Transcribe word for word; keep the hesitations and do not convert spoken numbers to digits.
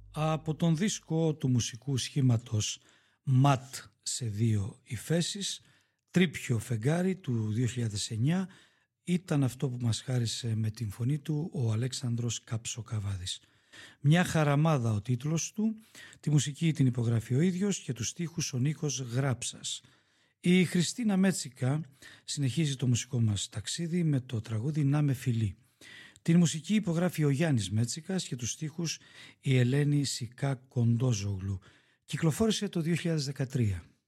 Από τον δίσκο του μουσικού σχήματος ΜΑΤ σε δύο υφέσεις, Τρίπιο φεγγάρι του δύο χιλιάδες εννιά, ήταν αυτό που μας χάρισε με την φωνή του ο Αλέξανδρος Καψοκαβάδης. Μια χαραμάδα ο τίτλος του, τη μουσική την υπογράφει ο ίδιος και τους στίχους ο Νίκος Γράψας. Η Χριστίνα Μέτσικα συνεχίζει το μουσικό μας ταξίδι με το τραγούδι «Να με φιλεί». Την μουσική υπογράφει ο Γιάννης Μέτσικας και τους στίχους η Ελένη Σικά Κοντόζογλου. Κυκλοφόρησε το δύο χιλιάδες δεκατρία.